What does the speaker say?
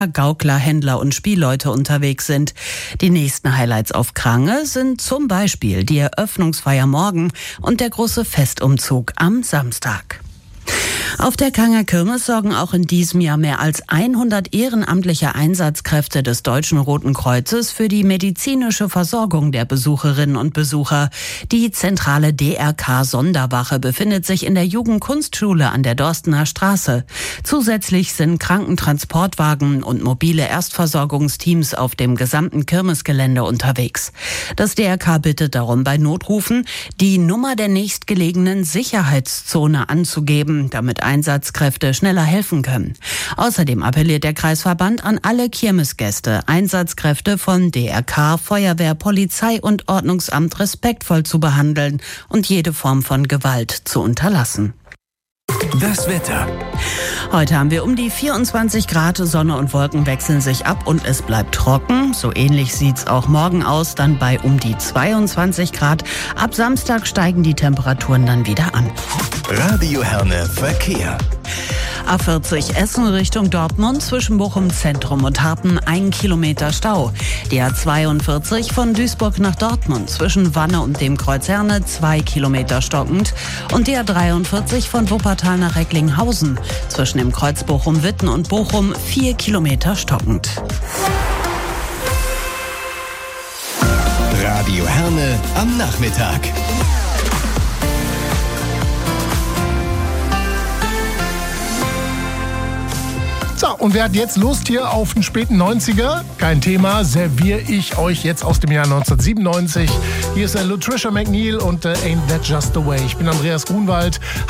Gaukler, Händler und Spielleute unterwegs sind. Die nächsten Highlights auf Krange sind zum Beispiel die Eröffnungsfeier morgen und der große Festumzug am Samstag. Auf der Kranger Kirmes sorgen auch in diesem Jahr mehr als 100 ehrenamtliche Einsatzkräfte des Deutschen Roten Kreuzes für die medizinische Versorgung der Besucherinnen und Besucher. Die zentrale DRK-Sonderwache befindet sich in der Jugendkunstschule an der Dorstener Straße. Zusätzlich sind Krankentransportwagen und mobile Erstversorgungsteams auf dem gesamten Kirmesgelände unterwegs. Das DRK bittet darum, bei Notrufen die Nummer der nächstgelegenen Sicherheitszone anzugeben, damit Einsatzkräfte schneller helfen können. Außerdem appelliert der Kreisverband an alle Kirmesgäste, Einsatzkräfte von DRK, Feuerwehr, Polizei und Ordnungsamt respektvoll zu behandeln und jede Form von Gewalt zu unterlassen. Das Wetter. Heute haben wir um die 24 Grad, Sonne und Wolken wechseln sich ab und es bleibt trocken. So ähnlich sieht's auch morgen aus, dann bei um die 22 Grad. Ab Samstag steigen die Temperaturen dann wieder an. Radio Herne Verkehr. A40 Essen Richtung Dortmund zwischen Bochum Zentrum und Harten 1 Kilometer Stau. Die A42 von Duisburg nach Dortmund zwischen Wanne und dem Kreuz Herne 2 Kilometer stockend. Und die A43 von Wuppertal nach Recklinghausen zwischen dem Kreuz Bochum-Witten und Bochum 4 Kilometer stockend. Radio Herne am Nachmittag. So, und wer hat jetzt Lust hier auf den späten 90er? Kein Thema, serviere ich euch jetzt aus dem Jahr 1997. Hier ist Latricia McNeil und Ain't That Just the Way. Ich bin Andreas Grunwald.